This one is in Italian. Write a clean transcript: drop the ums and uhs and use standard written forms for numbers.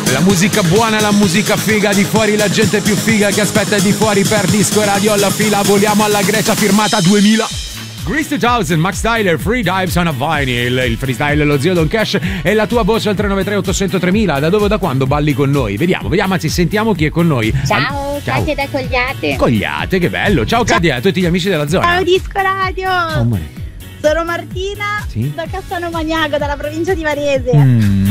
La musica buona, la musica figa, di fuori la gente più figa che aspetta di fuori per Disco Radio alla fila. Voliamo alla Grecia, firmata 2000. Grease 2000, Max Tyler, Free Dives on a Vinyl, il freestyle lo zio Don Cash e la tua voce al 393 800 3000. Da dove o da quando balli con noi? Vediamo, anzi sentiamo chi è con noi. Ciao, Katia da Cogliate. Cogliate, che bello. Ciao Katia, a tutti gli amici della zona. Ciao Disco Radio. Ciao, Sono Martina, sì? da Cassano Magnago, dalla provincia di Varese.